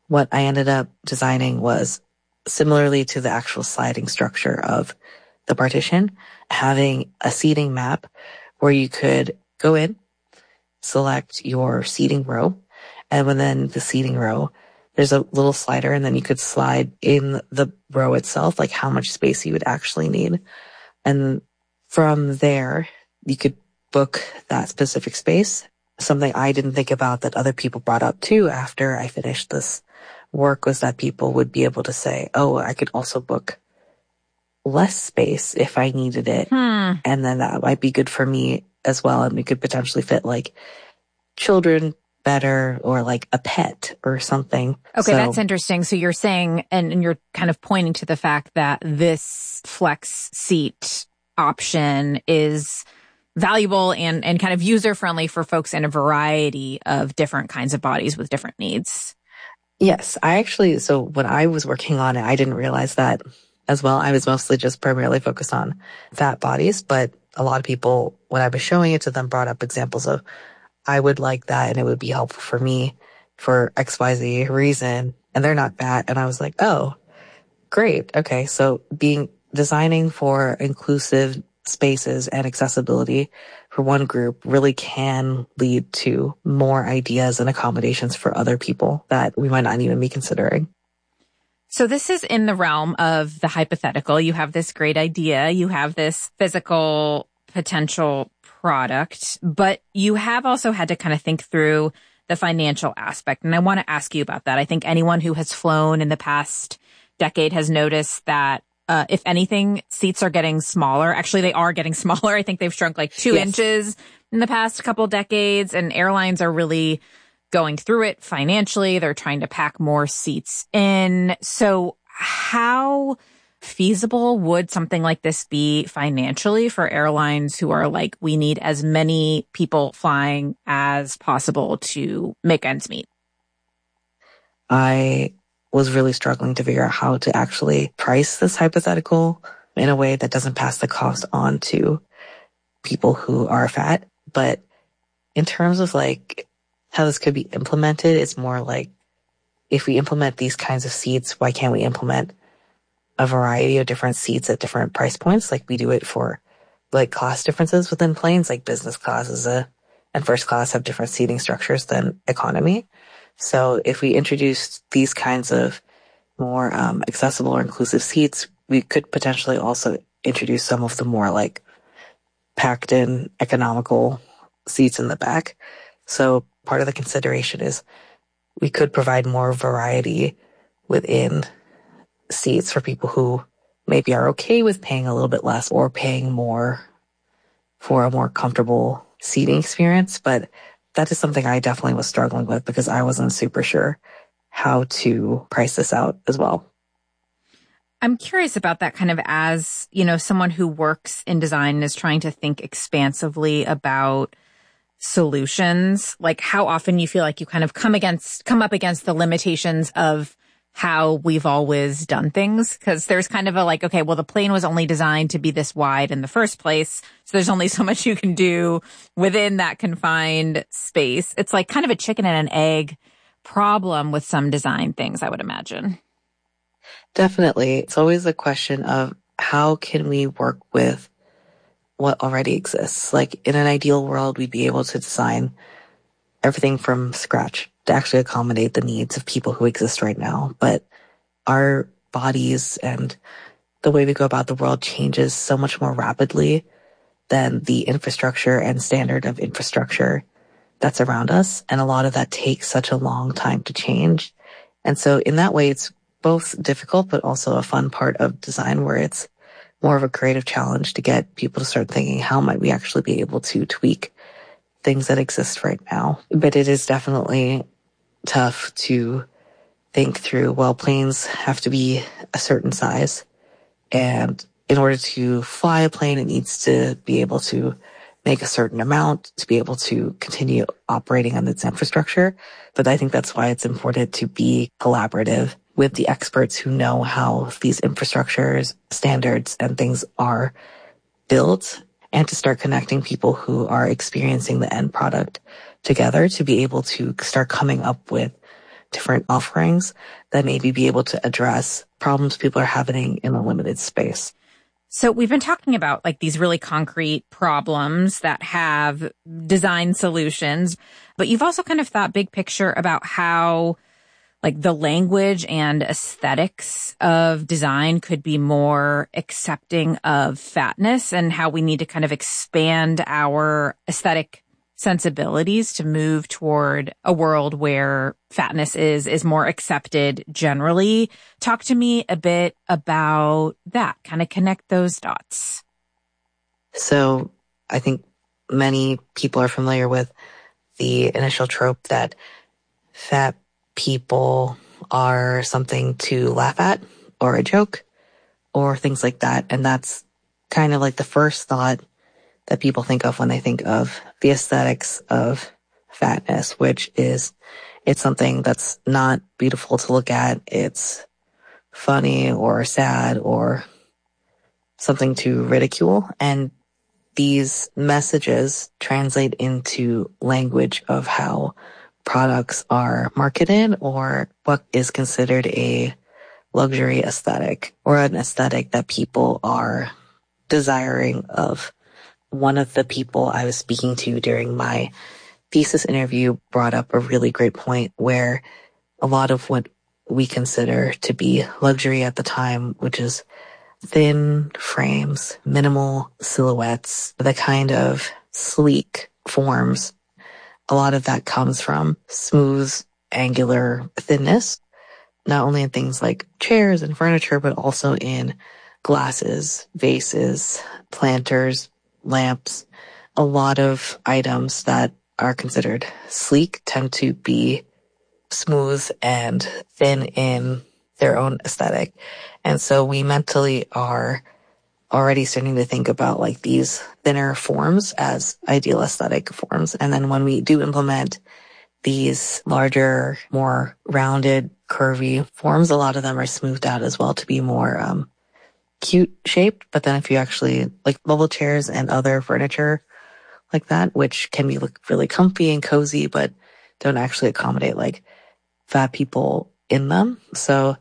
what I ended up designing was similarly to the actual sliding structure of the partition, having a seating map where you could go in, select your seating row, and within the seating row, there's a little slider, and then you could slide in the row itself, like how much space you would actually need. And from there, you could book that specific space. Something I didn't think about that other people brought up too after I finished this work was that people would be able to say, oh, I could also book less space if I needed it. And then that might be good for me as well. And we could potentially fit like children better or like a pet or something. Okay, that's interesting. So you're saying, and you're kind of pointing to the fact that this flex seat option is valuable and kind of user-friendly for folks in a variety of different kinds of bodies with different needs. Yes, so when I was working on it, I didn't realize that as well. I was mostly just primarily focused on fat bodies, but a lot of people, when I was showing it to them, brought up examples of, I would like that and it would be helpful for me for XYZ reason, and they're not fat. And I was like, oh, great. Okay. So designing for inclusive spaces and accessibility for one group really can lead to more ideas and accommodations for other people that we might not even be considering. So this is in the realm of the hypothetical. You have this great idea. You have this physical potential product, but you have also had to kind of think through the financial aspect. And I want to ask you about that. I think anyone who has flown in the past decade has noticed that if anything, seats are getting smaller. Actually, they are getting smaller. I think they've shrunk like 2 inches in the past couple decades, and airlines are really going through it financially. They're trying to pack more seats in. So how feasible would something like this be financially for airlines who are like, we need as many people flying as possible to make ends meet? I was really struggling to figure out how to actually price this hypothetical in a way that doesn't pass the cost on to people who are fat. But in terms of like how this could be implemented, it's more like if we implement these kinds of seats, why can't we implement a variety of different seats at different price points? Like we do it for like class differences within planes, like business class and first class have different seating structures than economy. So if we introduced these kinds of more accessible or inclusive seats, we could potentially also introduce some of the more like packed in economical seats in the back. So part of the consideration is we could provide more variety within seats for people who maybe are okay with paying a little bit less or paying more for a more comfortable seating experience. But that is something I definitely was struggling with because I wasn't super sure how to price this out as well. I'm curious about that kind of as, someone who works in design and is trying to think expansively about solutions, like how often you feel like you kind of come up against the limitations of how we've always done things. Because there's kind of a like, okay, well, the plane was only designed to be this wide in the first place. So there's only so much you can do within that confined space. It's like kind of a chicken and an egg problem with some design things, I would imagine. Definitely. It's always a question of how can we work with what already exists? Like in an ideal world, we'd be able to design everything from scratch to actually accommodate the needs of people who exist right now. But our bodies and the way we go about the world changes so much more rapidly than the infrastructure and standard of infrastructure that's around us. And a lot of that takes such a long time to change. And so in that way, it's both difficult, but also a fun part of design where it's more of a creative challenge to get people to start thinking, how might we actually be able to tweak things that exist right now? But it is definitely tough to think through, well, planes have to be a certain size. And in order to fly a plane, it needs to be able to make a certain amount to be able to continue operating on its infrastructure. But I think that's why it's important to be collaborative with the experts who know how these infrastructures, standards, and things are built, and to start connecting people who are experiencing the end product together to be able to start coming up with different offerings that maybe be able to address problems people are having in a limited space. So we've been talking about like these really concrete problems that have design solutions, but you've also kind of thought big picture about how like the language and aesthetics of design could be more accepting of fatness, and how we need to kind of expand our aesthetic sensibilities to move toward a world where fatness is more accepted generally. Talk to me a bit about that, kind of connect those dots. So I think many people are familiar with the initial trope that fat people are something to laugh at or a joke or things like that. And that's kind of like the first thought that people think of when they think of the aesthetics of fatness, which is it's something that's not beautiful to look at. It's funny or sad or something to ridicule. And these messages translate into language of how products are marketed or what is considered a luxury aesthetic or an aesthetic that people are desiring of. One of the people I was speaking to during my thesis interview brought up a really great point where a lot of what we consider to be luxury at the time, which is thin frames, minimal silhouettes, the kind of sleek forms, a lot of that comes from smooth, angular thinness, not only in things like chairs and furniture, but also in glasses, vases, planters, lamps. A lot of items that are considered sleek tend to be smooth and thin in their own aesthetic. And so we mentally are already starting to think about like these thinner forms as ideal aesthetic forms. And then when we do implement these larger, more rounded, curvy forms, a lot of them are smoothed out as well to be more cute shaped. But then if you actually like bubble chairs and other furniture like that, which can be look really comfy and cozy, but don't actually accommodate like fat people in them. So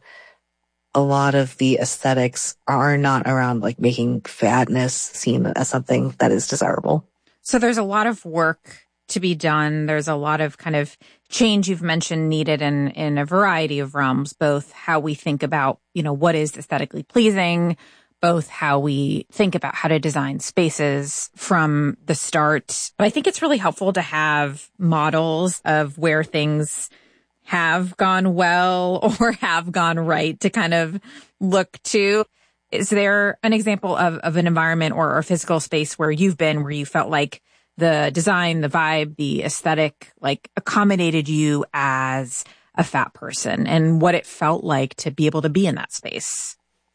a lot of the aesthetics are not around like making fatness seen as something that is desirable. So there's a lot of work to be done. There's a lot of kind of change you've mentioned needed in a variety of realms, both how we think about, what is aesthetically pleasing, both how we think about how to design spaces from the start. But I think it's really helpful to have models of where things have gone well or have gone right to kind of look to. Is there an example of an environment or a physical space where you've been, where you felt like the design, the vibe, the aesthetic, like accommodated you as a fat person, and what it felt like to be able to be in that space?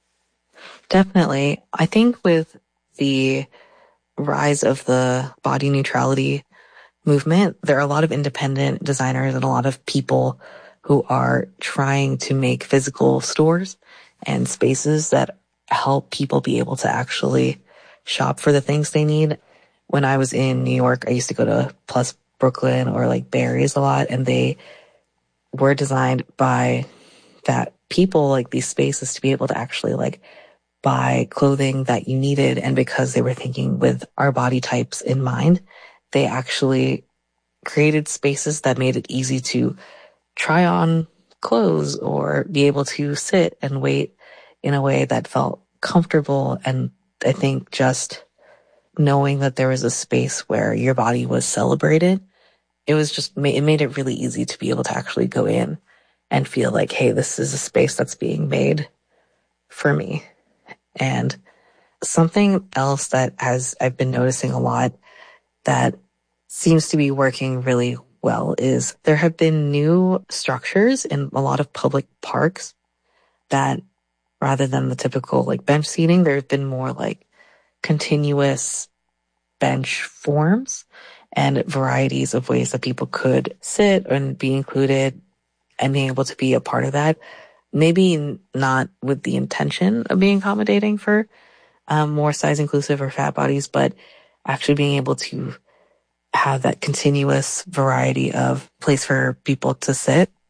Definitely. I think with the rise of the body neutrality movement, there are a lot of independent designers and a lot of people who are trying to make physical stores and spaces that help people be able to actually shop for the things they need. When I was in New York, I used to go to Plus Brooklyn or like Barry's a lot, and they were designed by fat people, like these spaces to be able to actually like buy clothing that you needed. And because they were thinking with our body types in mind, they actually created spaces that made it easy to try on clothes or be able to sit and wait in a way that felt comfortable. And I think just knowing that there was a space where your body was celebrated, it made it really easy to be able to actually go in and feel like, hey, this is a space that's being made for me. And something else that I've been noticing a lot that seems to be working really well is there have been new structures in a lot of public parks that rather than the typical like bench seating, there have been more like continuous bench forms and varieties of ways that people could sit and be included and being able to be a part of that. Maybe not with the intention of being accommodating for more size inclusive or fat bodies, but actually being able to have that continuous variety of place for people to sit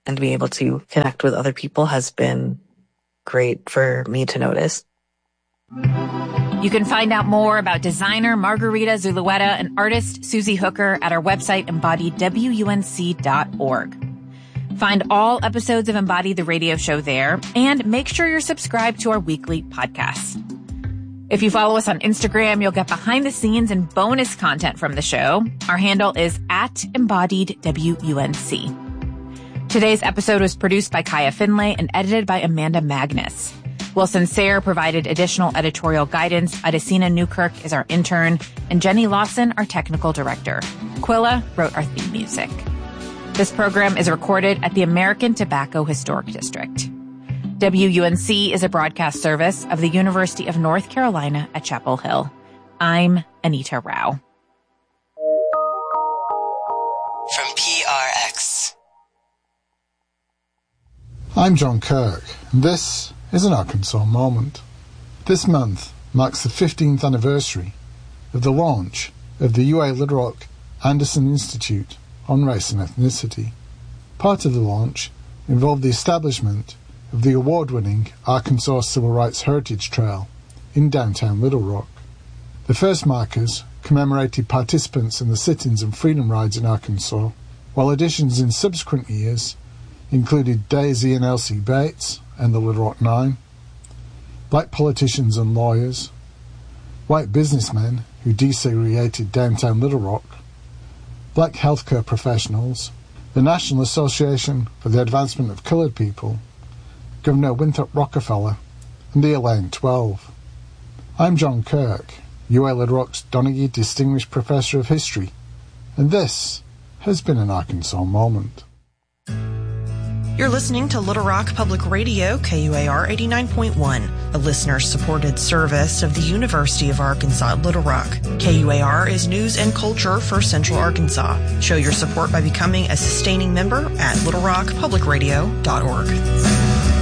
and to be able to connect with other people has been great for me to notice. You can find out more about designer Margarita Zulueta and artist Susie Hooker at our website, embodiedwunc.org. Find all episodes of Embodied the Radio Show there, and make sure you're subscribed to our weekly podcast. If you follow us on Instagram, you'll get behind the scenes and bonus content from the show. Our handle is @EmbodiedWUNC. Today's episode was produced by Kaya Finlay and edited by Amanda Magnus. Wilson Sayre provided additional editorial guidance. Adesina Newkirk is our intern, and Jenny Lawson, our technical director. Quilla wrote our theme music. This program is recorded at the American Tobacco Historic District. WUNC is a broadcast service of the University of North Carolina at Chapel Hill. I'm Anita Rao. From PRX. I'm John Kirk, and this is an Arkansas Moment. This month marks the 15th anniversary of the launch of the UA Little Rock Anderson Institute on Race and Ethnicity. Part of the launch involved the establishment of the award-winning Arkansas Civil Rights Heritage Trail in downtown Little Rock. The first markers commemorated participants in the sit-ins and freedom rides in Arkansas, while additions in subsequent years included Daisy and Elsie Bates and the Little Rock Nine, black politicians and lawyers, white businessmen who desegregated downtown Little Rock, black healthcare professionals, the National Association for the Advancement of Colored People, Governor Winthrop Rockefeller, and the Elaine 12. I'm John Kirk, UA Little Rock's Donaghy Distinguished Professor of History, and this has been an Arkansas Moment. You're listening to Little Rock Public Radio, KUAR 89.1, a listener-supported service of the University of Arkansas at Little Rock. KUAR is news and culture for Central Arkansas. Show your support by becoming a sustaining member at littlerockpublicradio.org.